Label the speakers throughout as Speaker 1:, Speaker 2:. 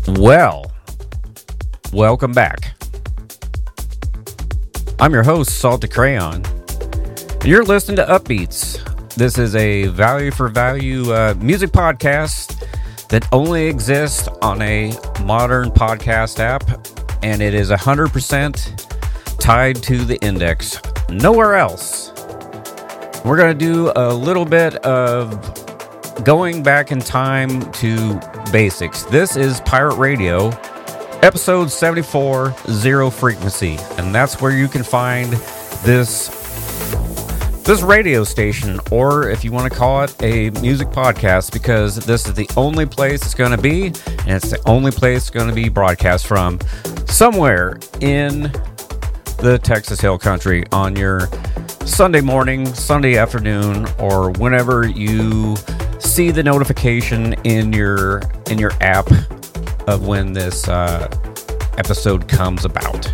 Speaker 1: Well, welcome back. I'm your host, Salted Crayon. You're listening to Upbeats. This is a value for value music podcast that only exists on a modern podcast app, and it is 100% tied to the index. Nowhere else. We're going to do a little bit of going back in time to basics. This is Pirate Radio, episode 74, Zero Frequency, and that's where you can find this radio station, or if you want to call it a music podcast, because this is the only place it's going to be, and it's the only place it's going to be broadcast from, somewhere in the Texas Hill Country on your Sunday morning, Sunday afternoon, or whenever you see the notification in your app of when this episode comes about.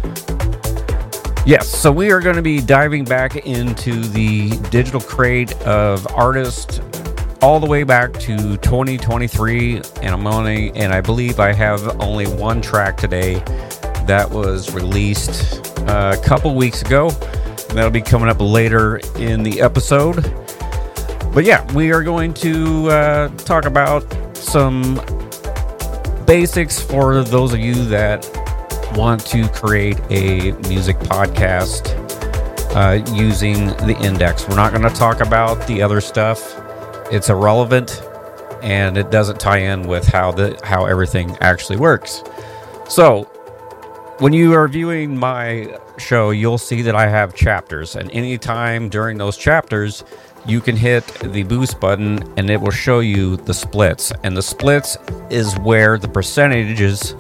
Speaker 1: Yes, so we are going to be diving back into the digital crate of artists all the way back to 2023, and I believe I have only one track today that was released a couple weeks ago. And that'll be coming up later in the episode. But yeah, we are going to talk about some basics for those of you that want to create a music podcast using the index. We're not going to talk about the other stuff. It's irrelevant, and it doesn't tie in with how everything actually works. So when you are viewing my show, you'll see that I have chapters, and anytime during those chapters, you can hit the boost button and it will show you the splits. And the splits is where the percentages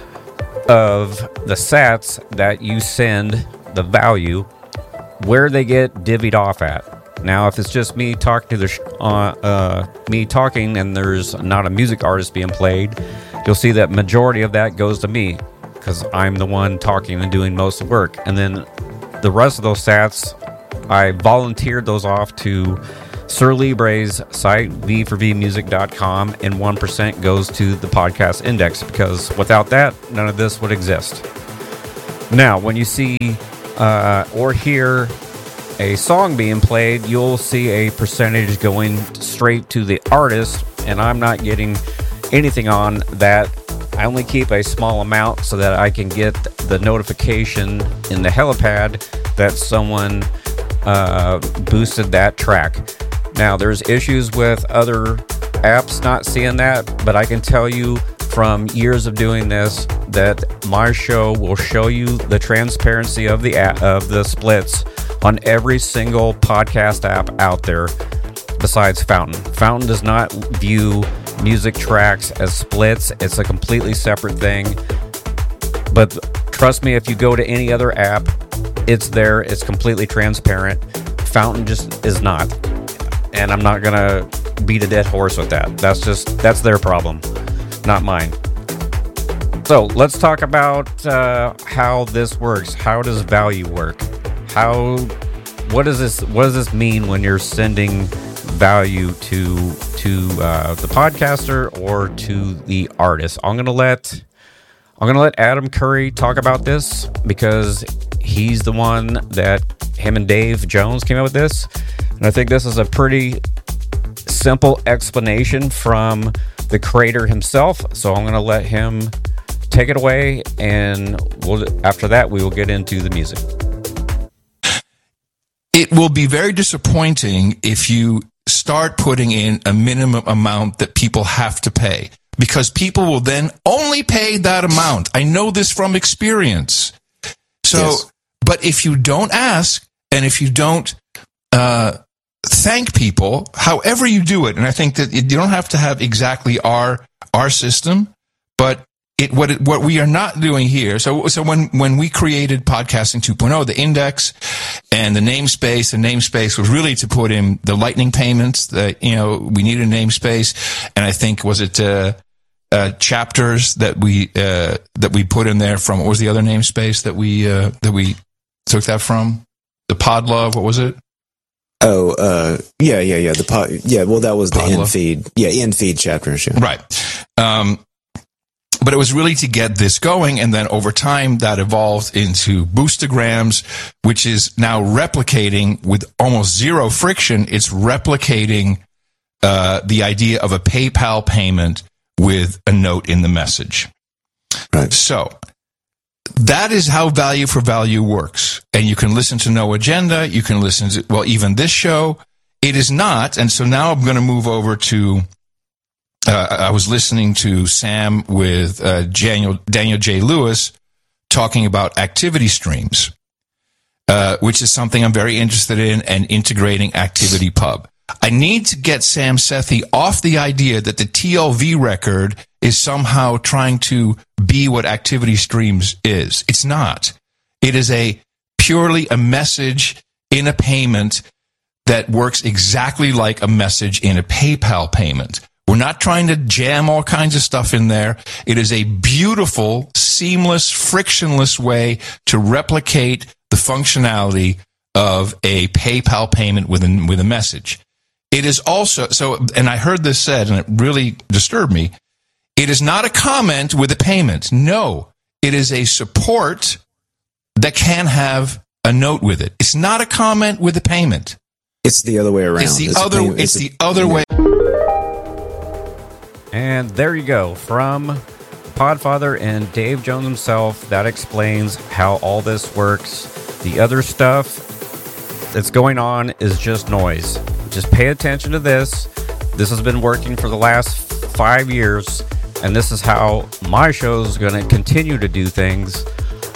Speaker 1: of the sats that you send, the value, where they get divvied off at. Now, if it's just me talking to me talking and there's not a music artist being played, you'll see that majority of that goes to me, because I'm the one talking and doing most of the work. And then the rest of those stats, I volunteered those off to Sir Libre's site, v4vmusic.com, and 1% goes to the podcast index, because without that, none of this would exist. Now, when you see or hear a song being played, you'll see a percentage going straight to the artist, and I'm not getting anything on that. I only keep a small amount so that I can get the notification in the helipad that someone boosted that track. Now, there's issues with other apps not seeing that, but I can tell you from years of doing this that my show will show you the transparency of the splits on every single podcast app out there besides Fountain. Fountain does not view music tracks as splits. It's a completely separate thing. But trust me, if you go to any other app, it's there. It's completely transparent. Fountain just is not. And I'm not going to beat a dead horse with that. That's their problem, not mine. So let's talk about how this works. How does value work? What does this mean when you're sending value to the podcaster or to the artist? I'm gonna let Adam Curry talk about this, because he's the one that him and Dave Jones came up with this, and I think this is a pretty simple explanation from the creator himself. So I'm gonna let him take it away, and after that we will get into the music.
Speaker 2: It will be very disappointing if you start putting in a minimum amount that people have to pay, because people will then only pay that amount. I know this from experience. So, yes. But if you don't ask, and if you don't thank people, however you do it, and I think that you don't have to have exactly our system, but what we are not doing here. So when we created Podcasting 2.0, the index and the namespace was really to put in the lightning payments. We needed a namespace, and I think was it chapters that we put in there from, what was the other namespace that we took that from? The Podlove, what was it?
Speaker 3: Oh, yeah. Well, that was the
Speaker 2: Podlove.
Speaker 3: in feed. Yeah, in feed chapters. Yeah.
Speaker 2: Right. But it was really to get this going, and then over time that evolved into Boostagrams, which is now replicating with almost zero friction. It's replicating the idea of a PayPal payment with a note in the message.
Speaker 3: Right.
Speaker 2: So that is how value for value works. And you can listen to No Agenda. You can listen to, well, even this show. It is not. And so now I'm going to move over to, I was listening to Sam with Daniel J. Lewis talking about activity streams, which is something I'm very interested in, and integrating ActivityPub. I need to get Sam Sethi off the idea that the TLV record is somehow trying to be what Activity Streams is. It's not. It is purely a message in a payment that works exactly like a message in a PayPal payment. We're not trying to jam all kinds of stuff in there. It is a beautiful, seamless, frictionless way to replicate the functionality of a PayPal payment with a message. It is also, and I heard this said, and it really disturbed me, it is not a comment with a payment. No, it is a support that can have a note with it. It's not a comment with a payment.
Speaker 3: It's the other way around.
Speaker 2: It's the other way.
Speaker 1: And there you go. From Podfather and Dave Jones himself, that explains how all this works. The other stuff that's going on is just noise. Just pay attention to this. This has been working for the last 5 years, and this is how my show is going to continue to do things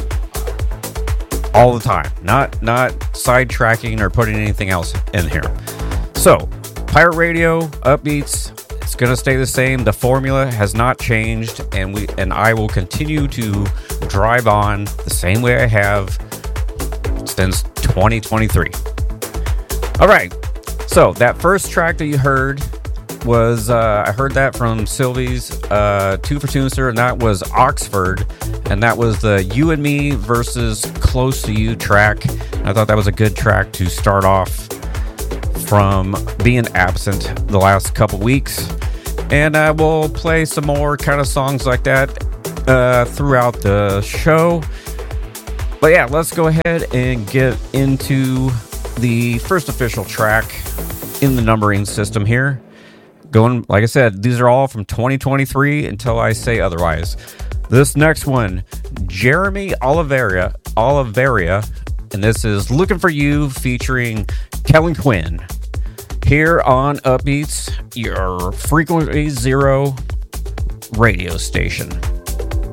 Speaker 1: all the time. Not sidetracking or putting anything else in here. So, Pirate Radio, Upbeats, it's going to stay the same. The formula has not changed, and I will continue to drive on the same way I have since 2023. All right. So that first track that you heard was, I heard that from Sylvie's 2 for Tunester, and that was Oxford, and that was the You and Me versus Close to You track. I thought that was a good track to start off from being absent the last couple weeks. And we'll play some more kind of songs like that throughout the show. But yeah, let's go ahead and get into the first official track in the numbering system here. Going, like I said, these are all from 2023 until I say otherwise. This next one, Jeremy Oliveira, and this is Looking for You featuring Kellen Quinn. Here on Upbeats, your Frequency Zero radio station.